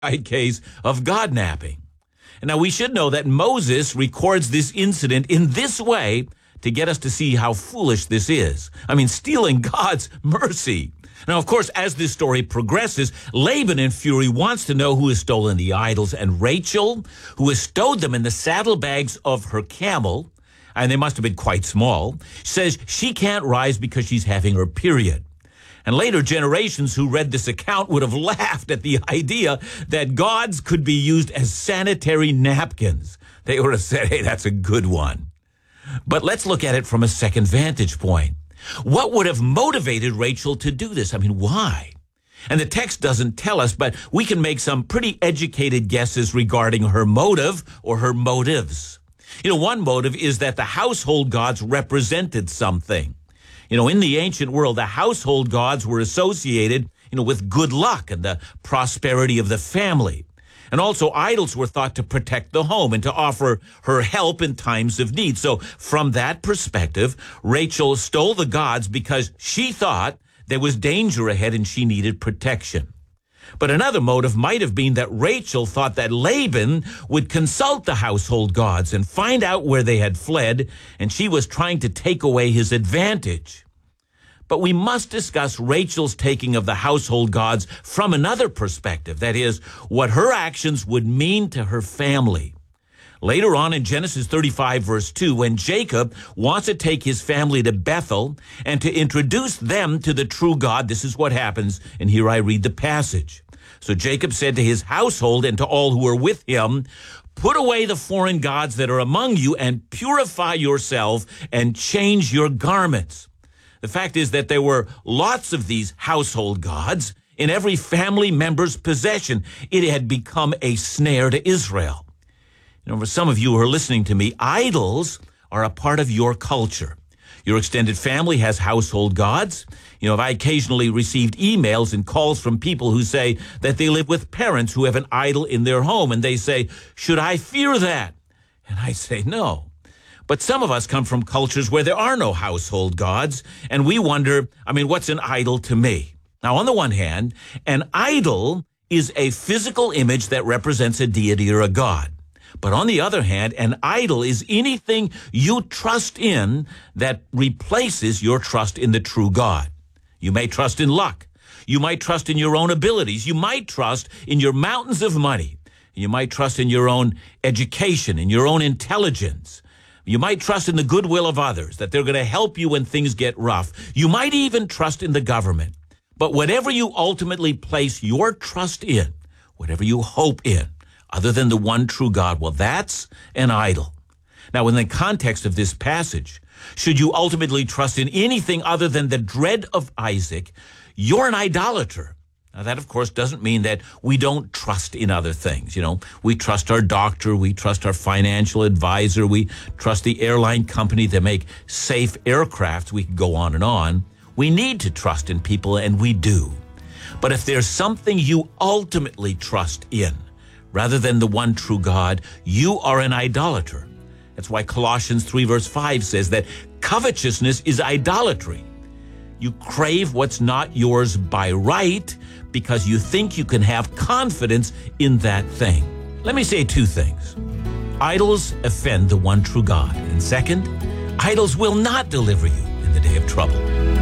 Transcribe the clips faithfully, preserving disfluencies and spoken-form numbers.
case of God napping. And now we should know that Moses records this incident in this way to get us to see how foolish this is. I mean, stealing God's mercy. Now, of course, as this story progresses, Laban in fury wants to know who has stolen the idols, and Rachel, who has stowed them in the saddlebags of her camel, and they must have been quite small, says she can't rise because she's having her period. And later generations who read this account would have laughed at the idea that gods could be used as sanitary napkins. They would have said, hey, that's a good one. But let's look at it from a second vantage point. What would have motivated Rachel to do this? I mean, why? And the text doesn't tell us, but we can make some pretty educated guesses regarding her motive or her motives. You know, one motive is that the household gods represented something. You know, in the ancient world, the household gods were associated, you know, with good luck and the prosperity of the family. And also idols were thought to protect the home and to offer her help in times of need. So from that perspective, Rachel stole the gods because she thought there was danger ahead and she needed protection. But another motive might have been that Rachel thought that Laban would consult the household gods and find out where they had fled, and she was trying to take away his advantage. But we must discuss Rachel's taking of the household gods from another perspective, that is, what her actions would mean to her family. Later on in Genesis thirty-five, verse two, when Jacob wants to take his family to Bethel and to introduce them to the true God, this is what happens, and here I read the passage. So Jacob said to his household and to all who were with him, "Put away the foreign gods that are among you and purify yourself and change your garments." The fact is that there were lots of these household gods in every family member's possession. It had become a snare to Israel. You know, for some of you who are listening to me, idols are a part of your culture. Your extended family has household gods. You know, I occasionally received emails and calls from people who say that they live with parents who have an idol in their home, and they say, "Should I fear that?" And I say, no. But some of us come from cultures where there are no household gods, and we wonder, I mean, what's an idol to me? Now, on the one hand, an idol is a physical image that represents a deity or a god. But on the other hand, an idol is anything you trust in that replaces your trust in the true God. You may trust in luck. You might trust in your own abilities. You might trust in your mountains of money. You might trust in your own education, in your own intelligence. You might trust in the goodwill of others, that they're going to help you when things get rough. You might even trust in the government. But whatever you ultimately place your trust in, whatever you hope in, other than the one true God, well, that's an idol. Now, in the context of this passage, should you ultimately trust in anything other than the dread of Isaac, you're an idolater. Now, that, of course, doesn't mean that we don't trust in other things. You know, we trust our doctor, we trust our financial advisor, we trust the airline company that make safe aircraft. We can go on and on. We need to trust in people, and we do. But if there's something you ultimately trust in, rather than the one true God, you are an idolater. That's why Colossians three, verse five says that covetousness is idolatry. You crave what's not yours by right because you think you can have confidence in that thing. Let me say two things. Idols offend the one true God. And second, idols will not deliver you in the day of trouble.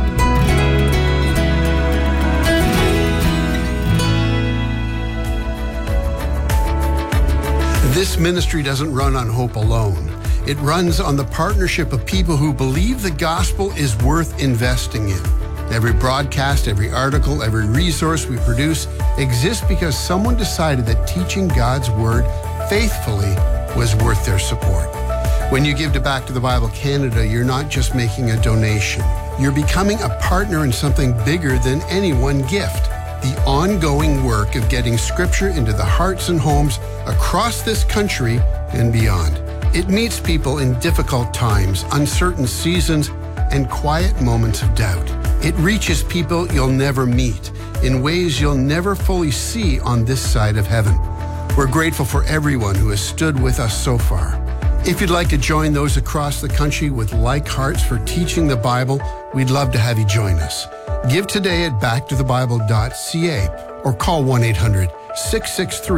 This ministry doesn't run on hope alone. It runs on the partnership of people who believe the gospel is worth investing in. Every broadcast, every article, every resource we produce exists because someone decided that teaching God's word faithfully was worth their support. When you give to Back to the Bible Canada, you're not just making a donation. You're becoming a partner in something bigger than any one gift. The ongoing work of getting Scripture into the hearts and homes across this country and beyond. It meets people in difficult times, uncertain seasons, and quiet moments of doubt. It reaches people you'll never meet in ways you'll never fully see on this side of heaven. We're grateful for everyone who has stood with us so far. If you'd like to join those across the country with like hearts for teaching the Bible, we'd love to have you join us. Give today at back to the bible dot c a or call one eight hundred six six three